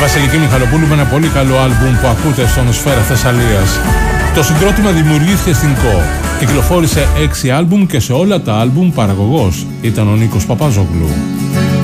Αγγική Μιχαλοπούλου με ένα πολύ καλό άλμπουμ που ακούτε στον Σφαίρα Θεσσαλίας. Το συγκρότημα δημιουργήθηκε στην ΚΟ. Κυκλοφόρησε 6 άλμπουμ και σε όλα τα άλμπουμ παραγωγός ήταν ο Νίκος Παπαζόγλου.